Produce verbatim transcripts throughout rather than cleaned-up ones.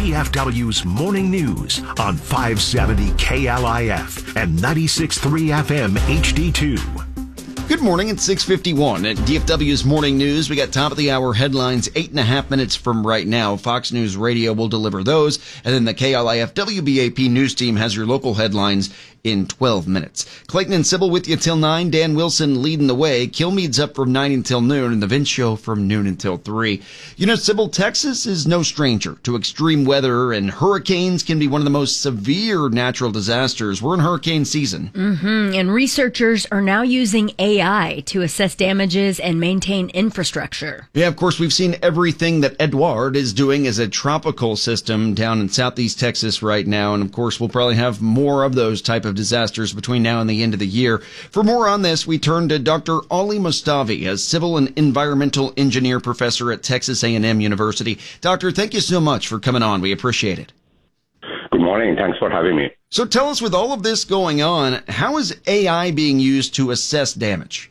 D F W's Morning News on five seventy K L I F and ninety-six point three F M H D two. Good morning. It's six fifty-one at D F W's Morning News. We got top of the hour headlines eight and a half minutes from right now. Fox News Radio will deliver those. And then the K L I F W B A P news team has your local headlines in twelve minutes. Clayton and Sybil with you till nine. Dan Wilson leading the way. Kilmeade's up from nine until noon, and the Vince Show from noon until three. You know, Sybil, Texas is no stranger to extreme weather, and hurricanes can be one of the most severe natural disasters. We're in hurricane season. Mm-hmm. And researchers are now using A I to assess damages and maintain infrastructure. Yeah, of course, we've seen everything that Edouard is doing as a tropical system down in southeast Texas right now. And of course, we'll probably have more of those type of disasters between now and the end of the year. For more on this, we turn to Doctor Ali Mostafavi, a civil and environmental engineer professor at Texas A and M University. Doctor, thank you so much for coming on. We appreciate it. Good morning. Thanks for having me. So tell us, with all of this going on, how is A I being used to assess damage?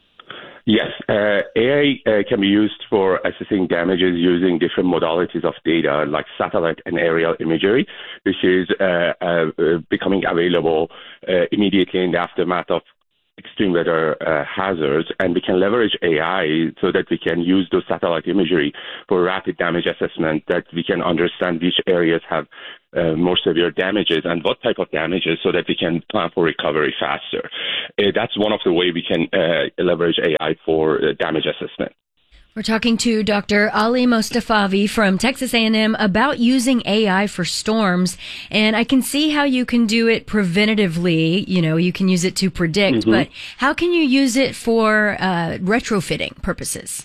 Yes, uh, A I uh, can be used for assessing damages using different modalities of data like satellite and aerial imagery, which is uh, uh, becoming available uh, immediately in the aftermath of extreme weather uh, hazards, and we can leverage A I so that we can use those satellite imagery for rapid damage assessment, that we can understand which areas have uh, more severe damages and what type of damages, so that we can plan for recovery faster. Uh, that's one of the ways we can uh, leverage A I for uh, damage assessment. We're talking to Doctor Ali Mostafavi from Texas A and M about using A I for storms. And I can see how you can do it preventatively. You know, you can use it to predict, mm-hmm. but how can you use it for uh, retrofitting purposes?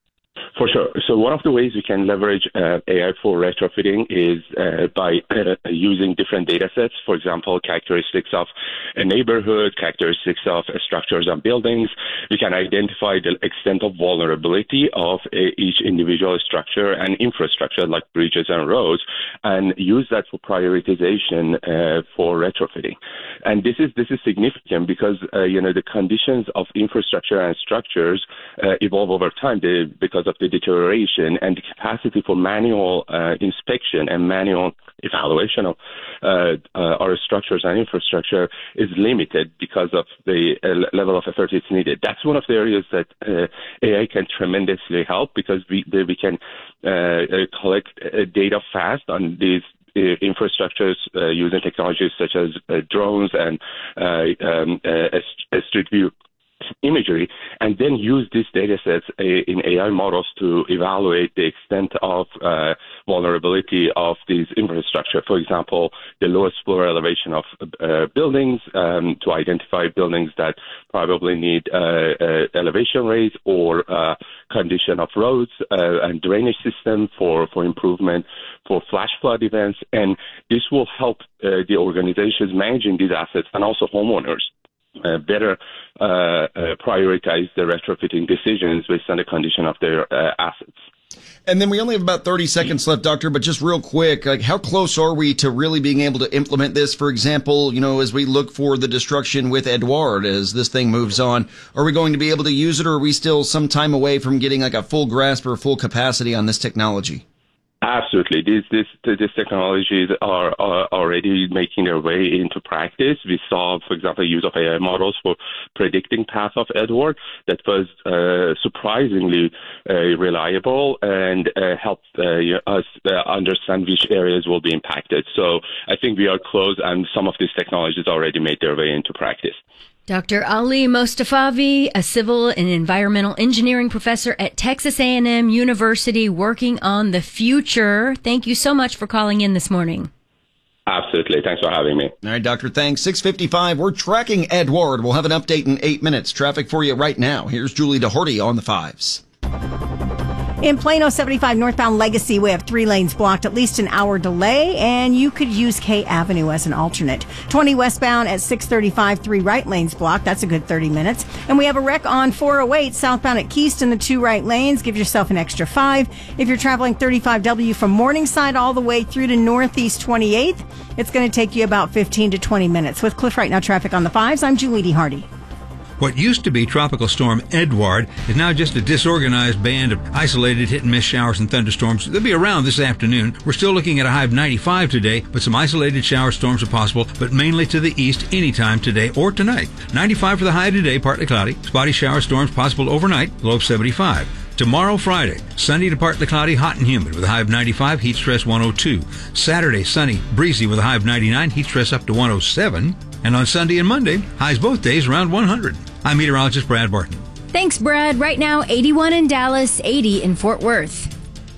For sure. So one of the ways we can leverage uh, A I for retrofitting is uh, by uh, using different data sets. For example, characteristics of a neighborhood, characteristics of uh, structures and buildings. We can identify the extent of vulnerability of uh, each individual structure and infrastructure like bridges and roads, and use that for prioritization uh, for retrofitting. And this is this is significant because uh, you know the conditions of infrastructure and structures uh, evolve over time they, because of the deterioration, and the capacity for manual uh, inspection and manual evaluation of uh, uh, our structures and infrastructure is limited because of the uh, level of effort it's needed. That's one of the areas that uh, A I can tremendously help, because we we can uh, collect uh, data fast on these Uh, infrastructures uh, using technologies such as uh, drones and uh, um, uh, street view imagery, and then use these data sets uh, in A I models to evaluate the extent of uh, vulnerability of these infrastructure. For example, the lowest floor elevation of uh, buildings, um, to identify buildings that probably need uh, uh, elevation raise or uh, condition of roads uh, and drainage system for, for improvement for flash flood events. And this will help uh, the organizations managing these assets and also homeowners Uh, better uh, uh, prioritize the retrofitting decisions based on the condition of their uh, assets. And then we only have about thirty seconds left, Doctor, but just real quick, like how close are we to really being able to implement this? For example, you know, as we look for the destruction with Edouard, as this thing moves on, are we going to be able to use it, or are we still some time away from getting like a full grasp or full capacity on this technology? Absolutely. These, these, these technologies are, are already making their way into practice. We saw, for example, use of A I models for predicting path of Edouard that was uh, surprisingly uh, reliable and uh, helped uh, us uh, understand which areas will be impacted. So I think we are close, and some of these technologies already made their way into practice. Doctor Ali Mostafavi, a civil and environmental engineering professor at Texas A and M University, working on the future. Thank you so much for calling in this morning. Absolutely. Thanks for having me. All right, Doctor, thanks. six fifty-five, we're tracking Edouard. We'll have an update in eight minutes. Traffic for you right now. Here's Julie DeHorty on the fives. In Plano, seventy-five northbound Legacy, we have three lanes blocked, at least an hour delay, and you could use K Avenue as an alternate. twenty westbound at six thirty-five, three right lanes blocked. That's a good thirty minutes. And we have a wreck on four oh eight southbound at Keyston, the two right lanes. Give yourself an extra five. If you're traveling thirty-five W from Morningside all the way through to Northeast twenty-eighth, it's going to take you about fifteen to twenty minutes. With Cliff Right Now traffic on the fives, I'm Julie DeHardy. What used to be Tropical Storm Edward is now just a disorganized band of isolated hit-and-miss showers and thunderstorms. They'll be around this afternoon. We're still looking at a high of ninety-five today, but some isolated shower storms are possible, but mainly to the east anytime today or tonight. ninety-five for the high today, partly cloudy. Spotty shower storms possible overnight, low of seventy-five. Tomorrow, Friday, sunny to partly cloudy, hot and humid with a high of ninety-five, heat stress one oh two. Saturday, sunny, breezy with a high of ninety-nine, heat stress up to one oh seven. And on Sunday and Monday, highs both days around one hundred. I'm meteorologist Brad Barton. Thanks, Brad. Right now, eighty-one in Dallas, eighty in Fort Worth.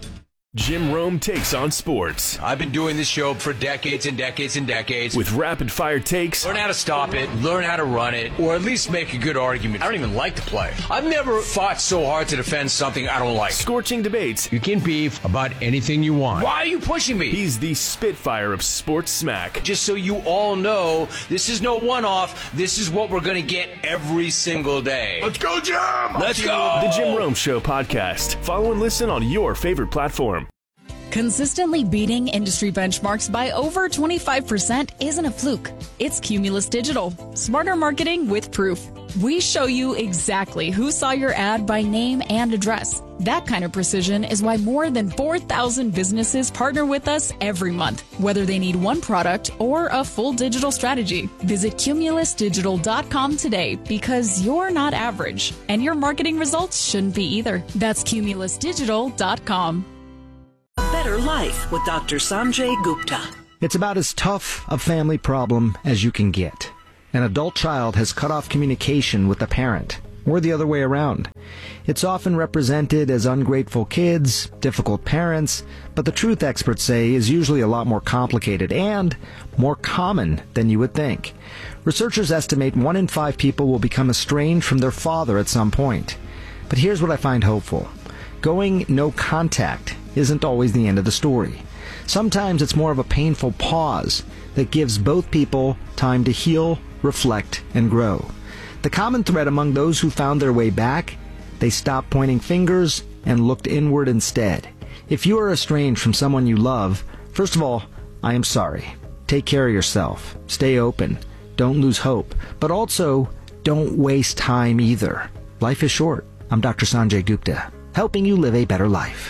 Jim Rome takes on sports. I've been doing this show for decades and decades and decades. With rapid-fire takes. Learn how to stop it, learn how to run it, or at least make a good argument. I don't even like to play. I've never fought so hard to defend something I don't like. Scorching debates. You can beef about anything you want. Why are you pushing me? He's the Spitfire of sports smack. Just so you all know, this is no one-off. This is what we're going to get every single day. Let's go, Jim! Let's go! The Jim Rome Show podcast. Follow and listen on your favorite platform. Consistently beating industry benchmarks by over twenty-five percent isn't a fluke. It's Cumulus Digital. Smarter marketing with proof. We show you exactly who saw your ad by name and address. That kind of precision is why more than four thousand businesses partner with us every month, whether they need one product or a full digital strategy. Visit cumulus digital dot com today because you're not average, and your marketing results shouldn't be either. That's cumulus digital dot com. Better Life with Doctor Sanjay Gupta. It's about as tough a family problem as you can get. An adult child has cut off communication with the parent, or the other way around. It's often represented as ungrateful kids, difficult parents, but the truth, experts say, is usually a lot more complicated and more common than you would think. Researchers estimate one in five people will become estranged from their father at some point. But here's what I find hopeful. Going no contact isn't always the end of the story. Sometimes it's more of a painful pause that gives both people time to heal, reflect, and grow. The common thread among those who found their way back, they stopped pointing fingers and looked inward instead. If you are estranged from someone you love, first of all, I am sorry. Take care of yourself. Stay open. Don't lose hope. But also, don't waste time either. Life is short. I'm Doctor Sanjay Gupta, helping you live a better life.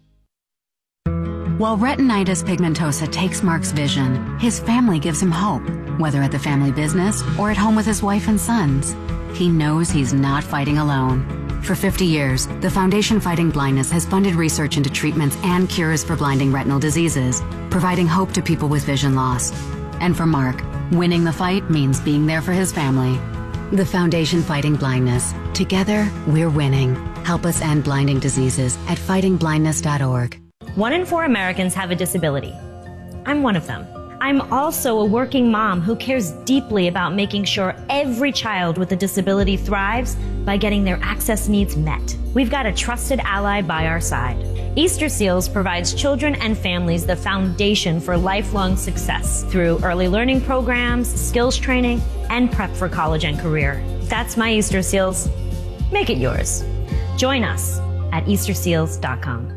While retinitis pigmentosa takes Mark's vision, his family gives him hope, whether at the family business or at home with his wife and sons. He knows he's not fighting alone. For fifty years, the Foundation Fighting Blindness has funded research into treatments and cures for blinding retinal diseases, providing hope to people with vision loss. And for Mark, winning the fight means being there for his family. The Foundation Fighting Blindness. Together, we're winning. Help us end blinding diseases at fighting blindness dot org. One in four Americans have a disability. I'm one of them. I'm also a working mom who cares deeply about making sure every child with a disability thrives by getting their access needs met. We've got a trusted ally by our side. Easter Seals provides children and families the foundation for lifelong success through early learning programs, skills training, and prep for college and career. That's my Easter Seals. Make it yours. Join us at easter seals dot com.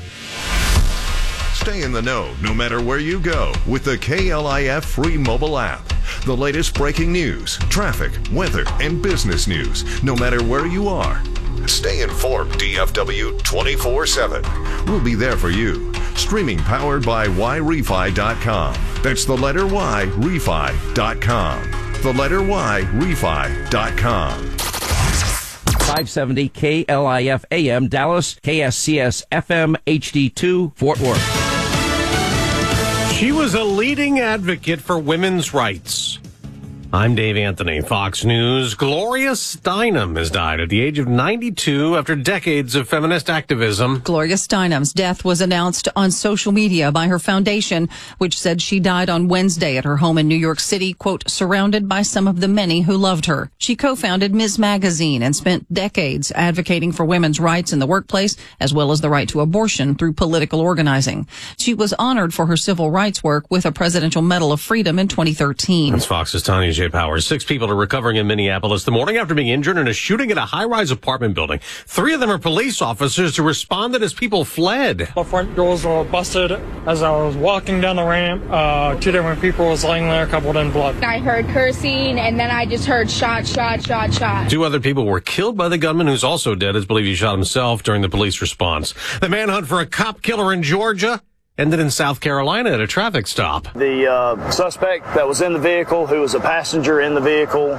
Stay in the know no matter where you go with the K L I F free mobile app. The latest breaking news, traffic, weather, and business news, no matter where you are. Stay informed, D F W twenty-four seven. We'll be there for you. Streaming powered by Y Refi dot com. That's the letter Y, Refi dot com. The letter Y, Refi dot com. five seventy K L I F A M Dallas, K S C S F M H D two Fort Worth. She was a leading advocate for women's rights. I'm Dave Anthony, Fox News. Gloria Steinem has died at the age of ninety-two after decades of feminist activism. Gloria Steinem's death was announced on social media by her foundation, which said she died on Wednesday at her home in New York City, quote, surrounded by some of the many who loved her. She co-founded Miz Magazine and spent decades advocating for women's rights in the workplace, as well as the right to abortion through political organizing. She was honored for her civil rights work with a Presidential Medal of Freedom in twenty thirteen. That's Fox's Tanya Jay Powers. Six people are recovering in Minneapolis the morning after being injured in a shooting at a high-rise apartment building. Three of them are police officers who responded as people fled. The front doors were busted. As I was walking down the ramp, uh, two different people was laying there covered in blood. I heard cursing, and then I just heard shot, shot, shot, shot. Two other people were killed by the gunman, who's also dead. It's believed he shot himself during the police response. The manhunt for a cop killer in Georgia ended in South Carolina at a traffic stop. The uh, suspect that was in the vehicle, who was a passenger in the vehicle,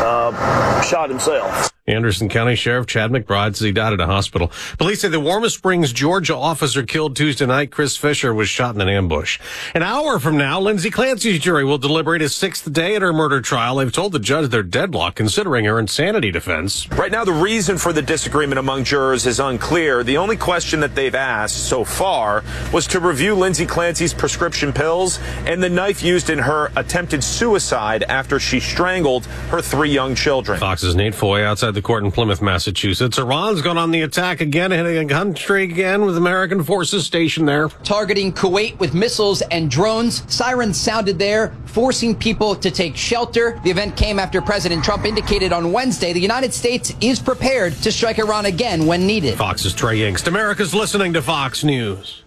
uh, shot himself. Anderson County Sheriff Chad McBride says he died at a hospital. Police say the Warm Springs, Georgia officer killed Tuesday night, Chris Fisher, was shot in an ambush. An hour from now, Lindsay Clancy's jury will deliberate a sixth day at her murder trial. They've told the judge they're deadlocked, considering her insanity defense. Right now, the reason for the disagreement among jurors is unclear. The only question that they've asked so far was to review Lindsay Clancy's prescription pills and the knife used in her attempted suicide after she strangled her three young children. Fox's Nate Foy outside the court in Plymouth, Massachusetts. Iran's gone on the attack again, hitting a country again with American forces stationed there. Targeting Kuwait with missiles and drones. Sirens sounded there, forcing people to take shelter. The event came after President Trump indicated on Wednesday the United States is prepared to strike Iran again when needed. Fox's Trey Yingst. America's listening to Fox News.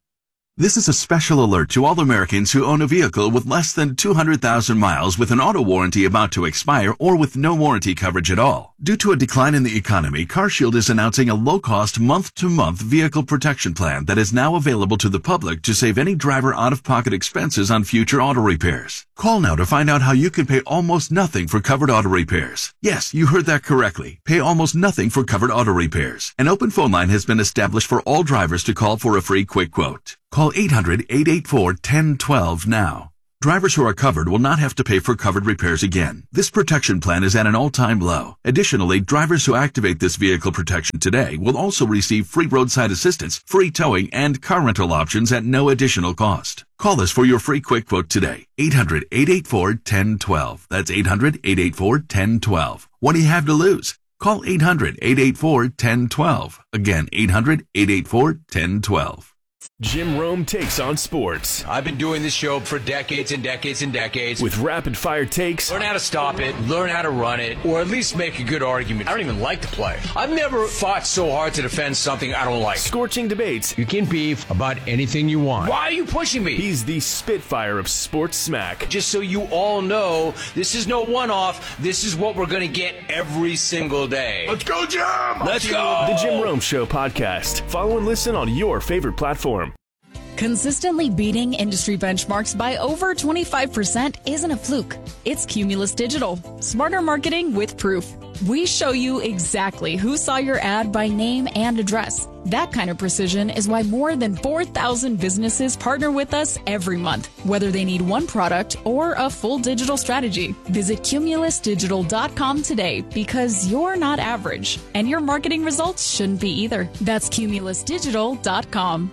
This is a special alert to all Americans who own a vehicle with less than two hundred thousand miles with an auto warranty about to expire or with no warranty coverage at all. Due to a decline in the economy, CarShield is announcing a low-cost month-to-month vehicle protection plan that is now available to the public to save any driver out-of-pocket expenses on future auto repairs. Call now to find out how you can pay almost nothing for covered auto repairs. Yes, you heard that correctly. Pay almost nothing for covered auto repairs. An open phone line has been established for all drivers to call for a free quick quote. Call eight hundred, eight eight four, one zero one two now. Drivers who are covered will not have to pay for covered repairs again. This protection plan is at an all-time low. Additionally, drivers who activate this vehicle protection today will also receive free roadside assistance, free towing, and car rental options at no additional cost. Call us for your free quick quote today. eight hundred, eight eight four, one zero one two. That's eight hundred, eight eight four, one zero one two. What do you have to lose? Call eight hundred, eight eight four, one zero one two. Again, eight hundred, eight eight four, one zero one two. Jim Rome takes on sports. I've been doing this show for decades and decades and decades. With rapid-fire takes. Learn how to stop it, learn how to run it, or at least make a good argument. I don't even like to play. I've never fought so hard to defend something I don't like. Scorching debates. You can beef about anything you want. Why are you pushing me? He's the Spitfire of sports smack. Just so you all know, this is no one-off. This is what we're going to get every single day. Let's go, Jim! Let's go! The Jim Rome Show podcast. Follow and listen on your favorite platform. Consistently beating industry benchmarks by over twenty-five percent isn't a fluke. It's Cumulus Digital. Smarter marketing with proof. We show you exactly who saw your ad by name and address. That kind of precision is why more than four thousand businesses partner with us every month, whether they need one product or a full digital strategy. Visit cumulus digital dot com today because you're not average, and your marketing results shouldn't be either. That's cumulus digital dot com.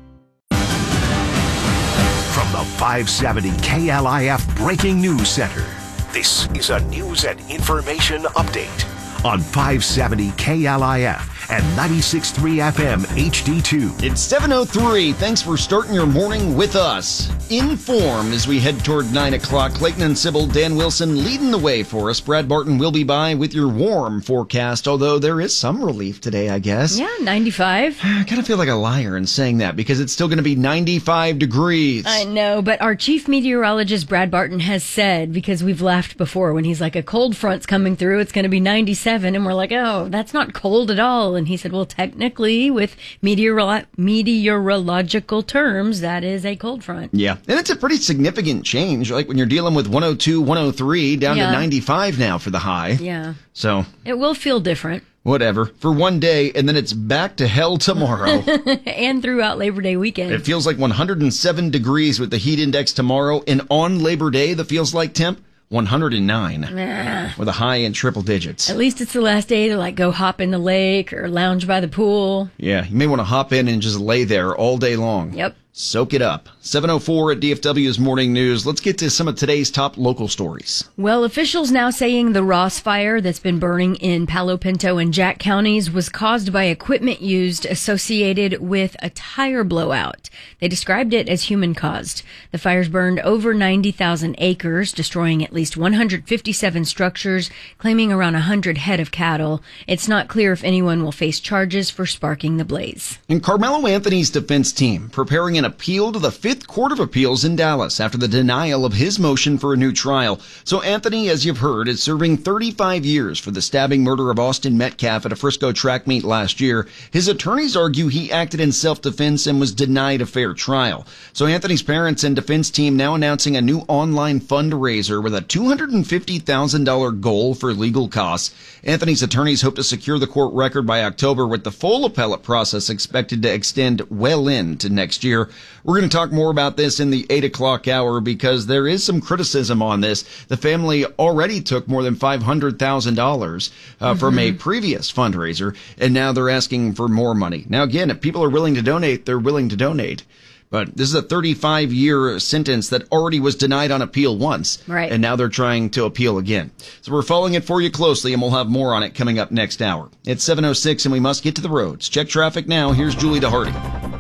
From the five seventy K L I F Breaking News Center, this is a news and information update on five seventy K L I F and ninety-six point three F M H D two. It's seven oh three. Thanks for starting your morning with us. Inform as we head toward nine o'clock. Clayton and Sybil, Dan Wilson leading the way for us. Brad Barton will be by with your warm forecast, although there is some relief today, I guess. Yeah, ninety-five. I kind of feel like a liar in saying that because it's still going to be ninety-five degrees. I know, but our chief meteorologist, Brad Barton, has said, because we've laughed before, when he's like, a cold front's coming through, it's going to be ninety-seven, and we're like, oh, that's not cold at all. And he said, well, technically, with meteoro- meteorological terms, that is a cold front. Yeah, and it's a pretty significant change, like when you're dealing with one oh two, one oh three, down Yeah. to ninety-five now for the high. Yeah. So, It will feel different. whatever, for one day, and then it's back to hell tomorrow. And throughout Labor Day weekend. It feels like one hundred seven degrees with the heat index tomorrow, and on Labor Day, the feels like temp, one hundred nine, Nah. with a high in triple digits. At least it's the last day to like go hop in the lake or lounge by the pool. Yeah, you may want to hop in and just lay there all day long. Yep. Soak it up. seven oh four at D F W's Morning News. Let's get to some of today's top local stories. Well, officials now saying the Ross fire that's been burning in Palo Pinto and Jack counties was caused by equipment used associated with a tire blowout. They described it as human-caused. The fires burned over ninety thousand acres, destroying at least one hundred fifty-seven structures, claiming around one hundred head of cattle. It's not clear if anyone will face charges for sparking the blaze. And Carmelo Anthony's defense team preparing an appeal to the Fifth Court of Appeals in Dallas after the denial of his motion for a new trial. So Anthony, as you've heard, is serving thirty-five years for the stabbing murder of Austin Metcalf at a Frisco track meet last year. His attorneys argue he acted in self-defense and was denied a fair trial. So Anthony's parents and defense team now announcing a new online fundraiser with a two hundred fifty thousand dollars goal for legal costs. Anthony's attorneys hope to secure the court record by October, with the full appellate process expected to extend well into next year. We're going to talk more about this in the eight o'clock hour because there is some criticism on this. The family already took more than five hundred thousand dollars uh, mm-hmm. from a previous fundraiser, and now they're asking for more money. Now, again, if people are willing to donate, they're willing to donate. But this is a thirty-five year sentence that already was denied on appeal once. Right. And now they're trying to appeal again. So we're following it for you closely, and we'll have more on it coming up next hour. It's seven oh six, and we must get to the roads. Check traffic now. Here's Julie DeHardy.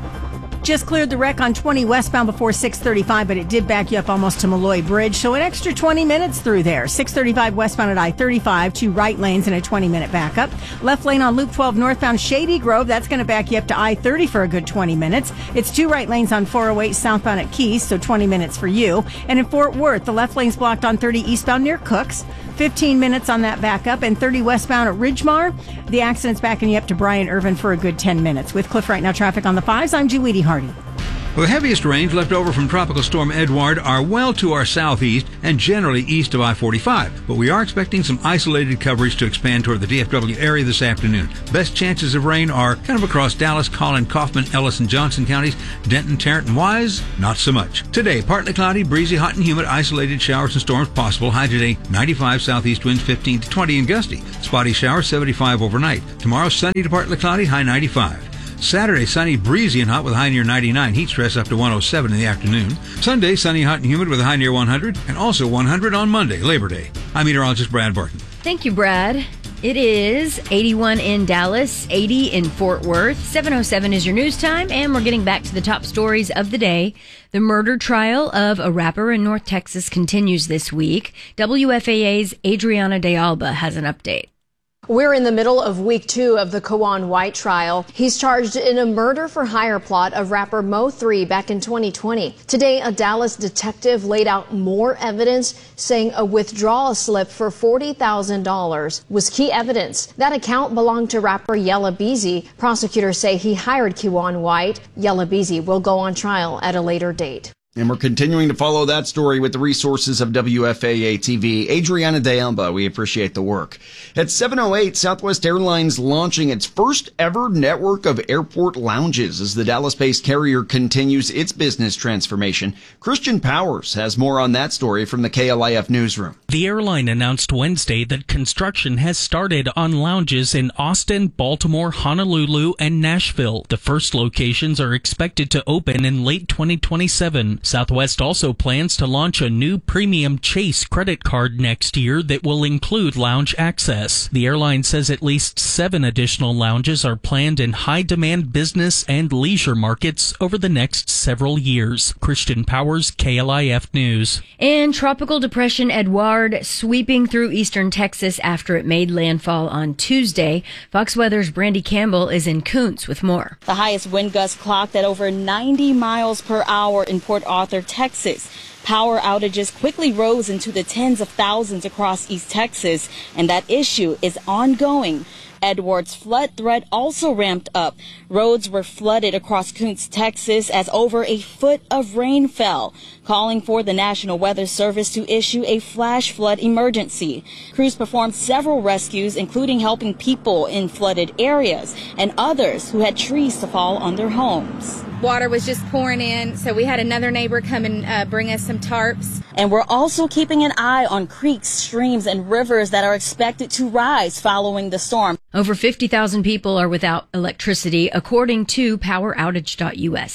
Just cleared the wreck on twenty westbound before six thirty-five, but it did back you up almost to Malloy Bridge. So an extra twenty minutes through there. six thirty-five westbound at I thirty-five, two right lanes and a twenty minute backup. Left lane on Loop twelve northbound Shady Grove. That's going to back you up to I thirty for a good twenty minutes. It's two right lanes on four oh eight southbound at Keys, so twenty minutes for you. And in Fort Worth, the left lane's blocked on thirty eastbound near Cooks. fifteen minutes on that backup, and thirty westbound at Ridgemar. The accident's backing you up to Brian Irvin for a good ten minutes. With Cliff Right Now traffic on the fives, I'm Julie Hardy. Well, the heaviest rains left over from Tropical Storm Edward are well to our southeast and generally east of I forty-five, but we are expecting some isolated coverage to expand toward the D F W area this afternoon. Best chances of rain are kind of across Dallas, Collin, Kaufman, Ellis, and Johnson counties. Denton, Tarrant, and Wise, not so much. Today, partly cloudy, breezy, hot and humid, isolated showers and storms possible. High today, ninety-five, southeast winds fifteen to twenty and gusty. Spotty showers, seventy-five overnight. Tomorrow, sunny to partly cloudy, high ninety-five. Saturday, sunny, breezy, and hot with a high near ninety-nine. Heat stress up to one oh seven in the afternoon. Sunday, sunny, hot, and humid with a high near one hundred. And also one hundred on Monday, Labor Day. I'm meteorologist Brad Barton. Thank you, Brad. It is eighty-one in Dallas, eighty in Fort Worth. seven oh seven is your news time, and we're getting back to the top stories of the day. The murder trial of a rapper in North Texas continues this week. W F A A's Adriana de Alba has an update. We're in the middle of week two of the Kawan White trial. He's charged in a murder for hire plot of rapper Mo three back in twenty twenty. Today, a Dallas detective laid out more evidence, saying a withdrawal slip for forty thousand dollars was key evidence. That account belonged to rapper Yella Beezy. Prosecutors say he hired Kawan White. Yella Beezy will go on trial at a later date. And we're continuing to follow that story with the resources of W F A A T V. Adriana de Alba, we appreciate the work. At seven oh eight, Southwest Airlines launching its first ever network of airport lounges as the Dallas-based carrier continues its business transformation. Christian Powers has more on that story from the K L I F newsroom. The airline announced Wednesday that construction has started on lounges in Austin, Baltimore, Honolulu, and Nashville. The first locations are expected to open in late twenty twenty-seven. Southwest also plans to launch a new premium Chase credit card next year that will include lounge access. The airline says at least seven additional lounges are planned in high-demand business and leisure markets over the next several years. Christian Powers, K L I F News. And Tropical Depression Edward sweeping through eastern Texas after it made landfall on Tuesday. Fox Weather's Brandy Campbell is in Koontz with more. The highest wind gust clocked at over ninety miles per hour in Port Arthur, Texas. Power outages quickly rose into the tens of thousands across East Texas, and that issue is ongoing. Edward's flood threat also ramped up. Roads were flooded across Koontz, Texas, as over a foot of rain fell, calling for the National Weather Service to issue a flash flood emergency. Crews performed several rescues, including helping people in flooded areas and others who had trees to fall on their homes. Water was just pouring in, so we had another neighbor come and uh, bring us some tarps. And we're also keeping an eye on creeks, streams, and rivers that are expected to rise following the storm. Over fifty thousand people are without electricity, according to power outage dot U S.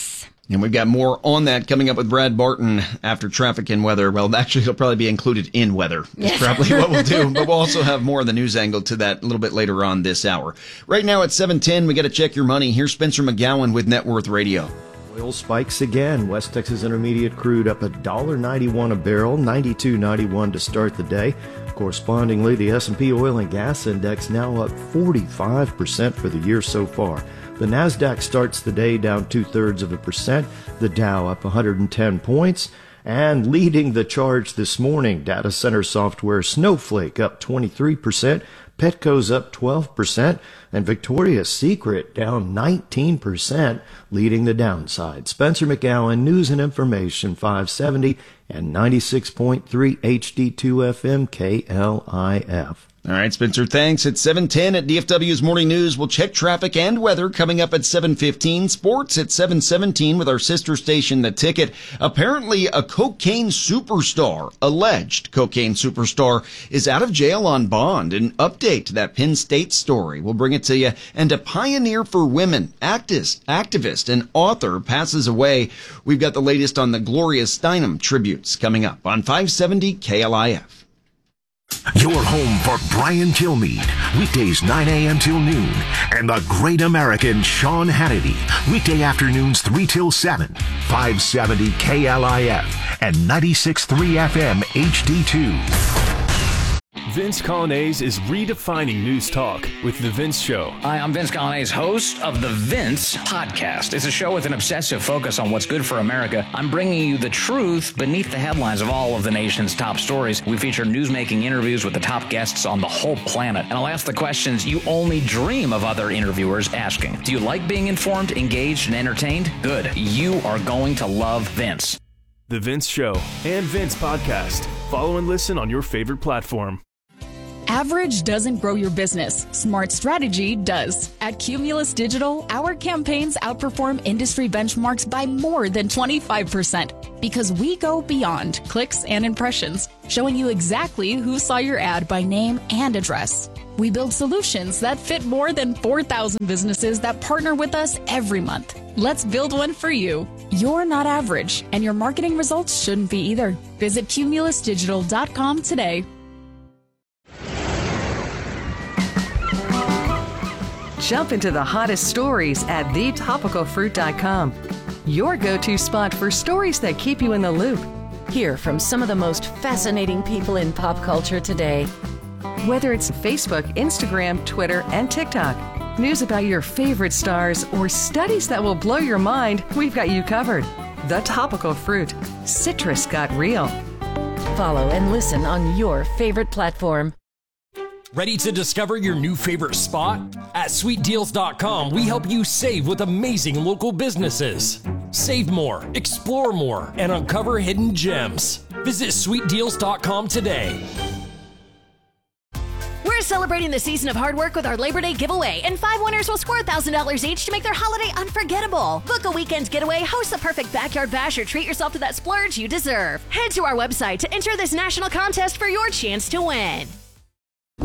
And we've got more on that coming up with Brad Barton after traffic and weather. Well, actually, he'll probably be included in weather. That's yes. probably what we'll do. But we'll also have more of the news angle to that a little bit later on this hour. Right now at seven ten, we got to check your money. Here's Spencer McGowan with Net Worth Radio. Oil spikes again. West Texas Intermediate crude up one dollar ninety-one a barrel, ninety-two ninety-one to start the day. Correspondingly, the S and P Oil and Gas Index now up forty-five percent for the year so far. The NASDAQ starts the day down two-thirds of a percent, the Dow up one hundred ten points, and leading the charge this morning, data center software Snowflake up twenty-three percent, Petco's up twelve percent, and Victoria's Secret down nineteen percent, leading the downside. Spencer McGowan, News and Information, five seventy and ninety-six point three H D two F M K L I F. All right, Spencer, thanks. At seven ten at D F W's Morning News, we'll check traffic and weather coming up at seven fifteen. Sports at seven seventeen with our sister station, The Ticket. Apparently, a cocaine superstar, alleged cocaine superstar, is out of jail on bond. An update to that Penn State story. We'll bring it to you. And a pioneer for women, activist, activist and author passes away. We've got the latest on the Gloria Steinem tributes coming up on five seventy K L I F. Your home for Brian Kilmeade, weekdays nine a.m. till noon, and the great American Sean Hannity, weekday afternoons three till seven, five seventy K L I F and ninety-six point three F M H D two. Vince Coglianese is redefining news talk with The Vince Show. Hi, I'm Vince Coglianese, host of The Vince Podcast. It's a show with an obsessive focus on what's good for America. I'm bringing you the truth beneath the headlines of all of the nation's top stories. We feature newsmaking interviews with the top guests on the whole planet. And I'll ask the questions you only dream of other interviewers asking. Do you like being informed, engaged, and entertained? Good. You are going to love Vince. The Vince Show and Vince Podcast. Follow and listen on your favorite platform. Average doesn't grow your business. Smart strategy does. At Cumulus Digital, our campaigns outperform industry benchmarks by more than twenty-five percent because we go beyond clicks and impressions, showing you exactly who saw your ad by name and address. We build solutions that fit more than four thousand businesses that partner with us every month. Let's build one for you. You're not average, and your marketing results shouldn't be either. Visit cumulus digital dot com today. Jump into the hottest stories at the topical fruit dot com. Your go-to spot for stories that keep you in the loop. Hear from some of the most fascinating people in pop culture today. Whether it's Facebook, Instagram, Twitter, and TikTok, news about your favorite stars, or studies that will blow your mind, we've got you covered. The Topical Fruit. Citrus got real. Follow and listen on your favorite platform. Ready to discover your new favorite spot? At sweet deals dot com, we help you save with amazing local businesses. Save more, explore more, and uncover hidden gems. Visit sweet deals dot com today. We're celebrating the season of hard work with our Labor Day giveaway, and five winners will score one thousand dollars each to make their holiday unforgettable. Book a weekend getaway, host the perfect backyard bash, or treat yourself to that splurge you deserve. Head to our website to enter this national contest for your chance to win.